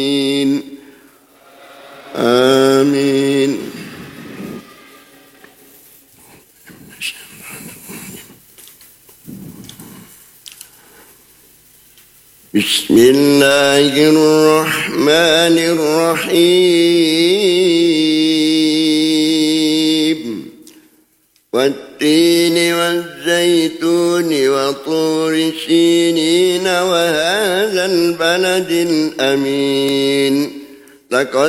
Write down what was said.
آمين. بسم الله الرحمن الرحيم. والتين والزيتون وطور سينين وهذا البلد الأمين. لقد